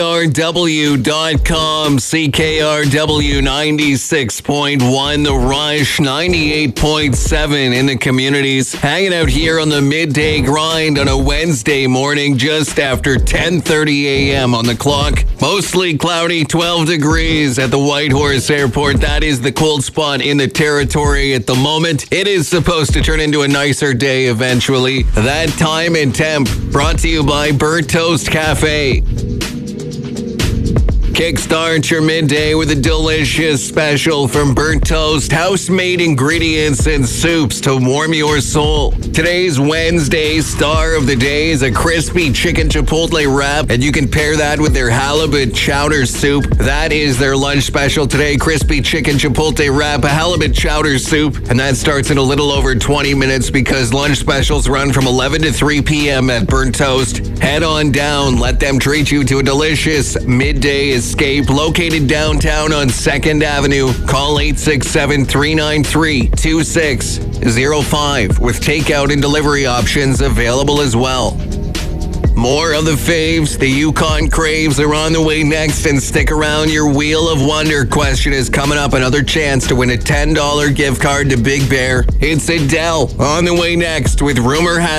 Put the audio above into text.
CKRW.com, CKRW 96.1, The Rush 98.7 in the communities. Hanging out here on the midday grind on a Wednesday morning just after 10:30 a.m. on the clock. Mostly cloudy, 12 degrees at the Whitehorse Airport. That is the cold spot in the territory at the moment. It is supposed to turn into a nicer day eventually. That time and temp brought to you by Burnt Toast Cafe. Kickstart your midday with a delicious special from Burnt Toast, house-made ingredients and soups to warm your soul. Today's Wednesday star of the day is a crispy chicken chipotle wrap, and you can pair that with their halibut chowder soup. That is their lunch special today, crispy chicken chipotle wrap, a halibut chowder soup, and that starts in a little over 20 minutes because lunch specials run from 11 to 3 p.m. at Burnt Toast. Head on down, let them treat you to a delicious midday escape located downtown on 2nd Avenue. Call 867-393-2605 with takeout and delivery options available as well. More of the faves, the Yukon Craves are on the way next, and stick around. Your Wheel of Wonder question is coming up. Another chance to win a $10 gift card to Big Bear. It's Adele on the way next with Rumor Has